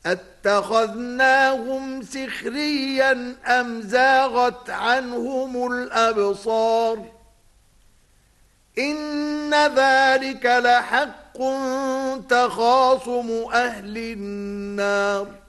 أتخذناهم سخريا أم زاغت عنهم الأبصار إن ذلك لحق تخاصم أهل النار